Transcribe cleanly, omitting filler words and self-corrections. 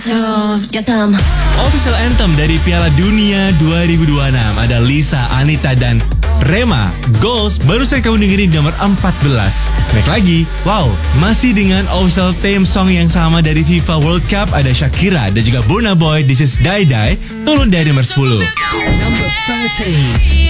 Official anthem dari Piala Dunia 2026 ada Lisa, Anita, dan Rema. Goals baru saya kamu dengerin di nomor 14. Naik lagi, wow, masih dengan official theme song yang sama dari FIFA World Cup ada Shakira dan juga Burna Boy, This Is Die Die, turun dari nomor 10. Number 13.